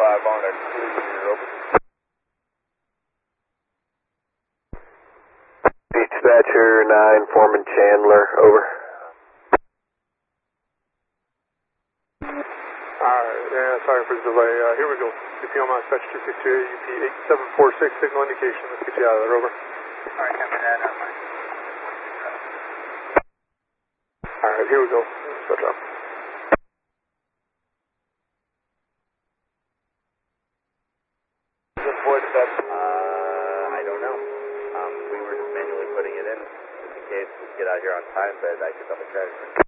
on a clear, over. Dispatcher 9, Foreman Chandler, over. Alright, yeah, sorry for the delay. Here we go. UP Omaha Dispatch 263, UP 8746, signal indication. Let's get you out of there, over. Alright, copy that, I'm fine. Alright, here we go. Dispatch up. I don't know. We were just manually putting it in just in case we get out here on time, but I could double check.